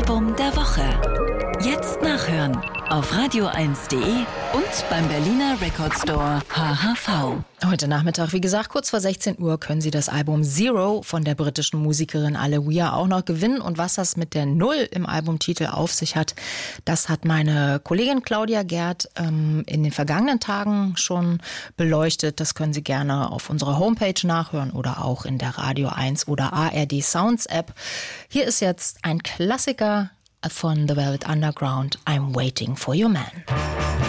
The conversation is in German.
Album der Woche. Jetzt nachhören auf radio1.de und beim Berliner Record Store HHV. Heute Nachmittag, wie gesagt, kurz vor 16 Uhr können Sie das Album Zero von der britischen Musikerin Aleluia auch noch gewinnen. Und was das mit der Null im Albumtitel auf sich hat, das hat meine Kollegin Claudia Gerd in den vergangenen Tagen schon beleuchtet. Das können Sie gerne auf unserer Homepage nachhören oder auch in der Radio 1 oder ARD Sounds App. Hier ist jetzt ein Klassiker von The Velvet Underground, I'm Waiting for Your Man.